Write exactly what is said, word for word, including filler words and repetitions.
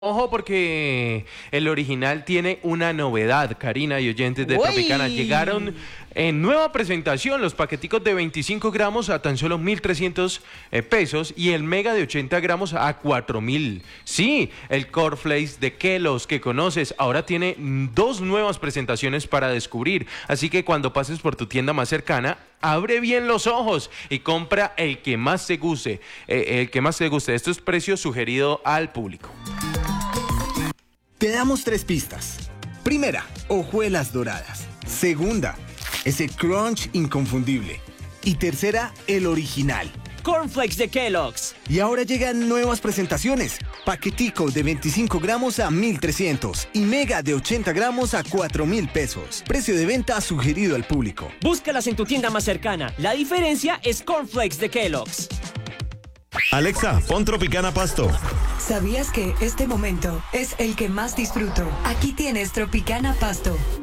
Ojo porque el original tiene una novedad, Karina y oyentes de ¡Uy! Tropicana. Llegaron en nueva presentación los paqueticos de veinticinco gramos a tan solo mil trescientos eh, pesos y el mega de ochenta gramos a cuatro mil. Sí, el Cornflakes de Kellogg's que conoces ahora tiene dos nuevas presentaciones para descubrir. Así que cuando pases por tu tienda más cercana, abre bien los ojos y compra el que más te guste. Eh, el que más te guste. Esto es precio sugerido al público. Te damos tres pistas. Primera, hojuelas doradas. Segunda, ese crunch inconfundible. Y tercera, el original. Cornflakes de Kellogg's. Y ahora llegan nuevas presentaciones. Paquetico de veinticinco gramos a mil trescientos y mega de ochenta gramos a cuatro mil pesos. Precio de venta sugerido al público. Búscalas en tu tienda más cercana. La diferencia es Cornflakes de Kellogg's. Alexa, pon Tropicana Pasto. ¿Sabías que este momento es el que más disfruto? Aquí tienes Tropicana Pasto.